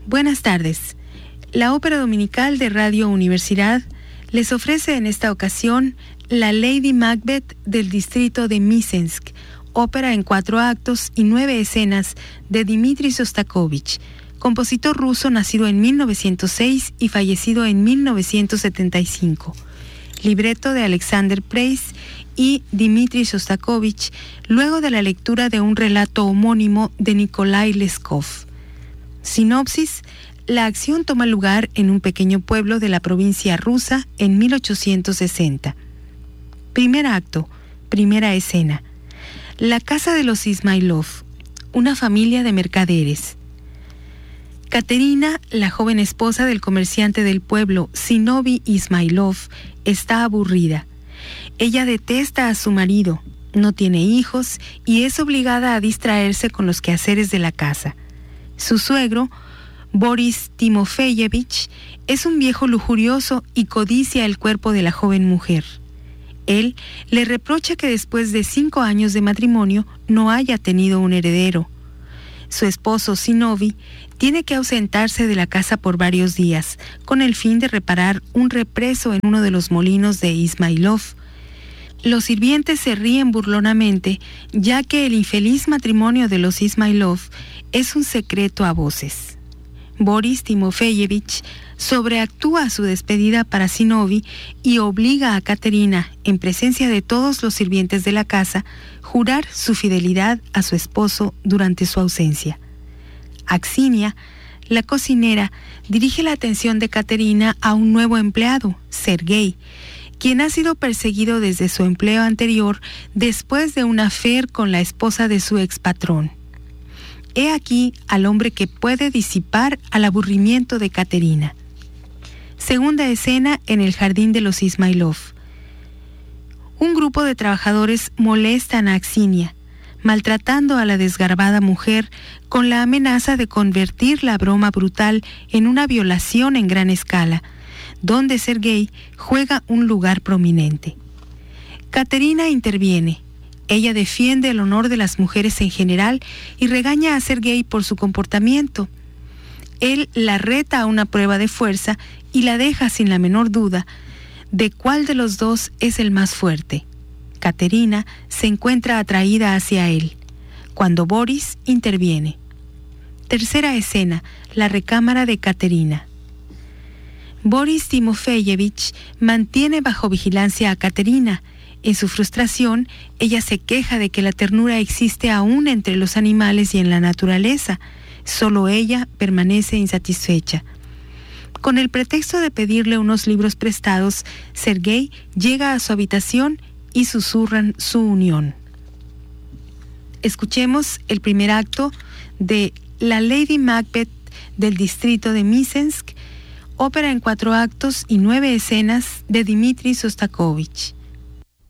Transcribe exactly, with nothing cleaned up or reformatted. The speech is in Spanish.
Buenas tardes. La Ópera Dominical de Radio Universidad les ofrece en esta ocasión La Lady Macbeth del distrito de Mcensk, ópera en cuatro actos y nueve escenas de Dmitri Shostakovich, compositor ruso nacido en mil novecientos seis y fallecido en mil novecientos setenta y cinco. Libreto de Alexander Preis y Dmitri Shostakovich, luego de la lectura de un relato homónimo de Nikolai Leskov. Sinopsis: la acción toma lugar en un pequeño pueblo de la provincia rusa en mil ochocientos sesenta. Primer acto, primera escena. La casa de los Ismailov, una familia de mercaderes. Katerina, la joven esposa del comerciante del pueblo, Zinovy Ismailov, está aburrida. Ella detesta a su marido, no tiene hijos y es obligada a distraerse con los quehaceres de la casa. Su suegro, Boris Timofeyevich, es un viejo lujurioso y codicia el cuerpo de la joven mujer. Él le reprocha que después de cinco años de matrimonio no haya tenido un heredero. Su esposo, Zinovy, tiene que ausentarse de la casa por varios días, con el fin de reparar un represo en uno de los molinos de Ismailov. Los sirvientes se ríen burlonamente, ya que el infeliz matrimonio de los Ismailov es un secreto a voces. Boris Timofeyevich sobreactúa su despedida para Zinovy y obliga a Katerina, en presencia de todos los sirvientes de la casa, jurar su fidelidad a su esposo durante su ausencia. Axinia, la cocinera, dirige la atención de Katerina a un nuevo empleado, Sergei, quien ha sido perseguido desde su empleo anterior después de un affair con la esposa de su expatrón. He aquí al hombre que puede disipar al aburrimiento de Katerina. Segunda escena en el jardín de los Ismailov. Un grupo de trabajadores molestan a Axinia, maltratando a la desgarbada mujer con la amenaza de convertir la broma brutal en una violación en gran escala, donde Sergei juega un lugar prominente. Katerina interviene. Ella defiende el honor de las mujeres en general y regaña a Sergei por su comportamiento. Él la reta a una prueba de fuerza y la deja sin la menor duda de cuál de los dos es el más fuerte. Katerina se encuentra atraída hacia él, cuando Boris interviene. Tercera escena, la recámara de Katerina. Boris Timofeyevich mantiene bajo vigilancia a Katerina. En su frustración, ella se queja de que la ternura existe aún entre los animales y en la naturaleza. Solo ella permanece insatisfecha. Con el pretexto de pedirle unos libros prestados, Sergei llega a su habitación y susurran su unión. Escuchemos el primer acto de La Lady Macbeth del distrito de Mcensk, ópera en cuatro actos y nueve escenas de Dmitri Shostakovich.